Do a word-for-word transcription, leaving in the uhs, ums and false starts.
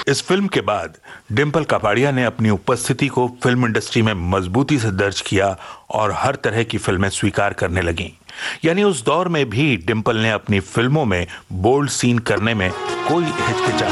इस फिल्म के बाद डिंपल कपाड़िया ने अपनी उपस्थिति को फिल्म इंडस्ट्री में मजबूती से दर्ज किया और हर तरह की फिल्में स्वीकार करने लगीं। यानी उस दौर में भी डिंपल ने अपनी फिल्मों में बोल्ड सीन करने में कोई हिचकिचाहट